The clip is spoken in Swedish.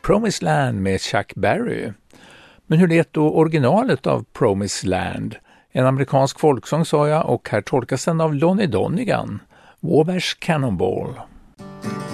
Promised Land med Chuck Berry. Men hur lät då originalet av Promised Land? En amerikansk folksång sa jag, och här tolkas den av Lonnie Donegan. Wabash Cannonball.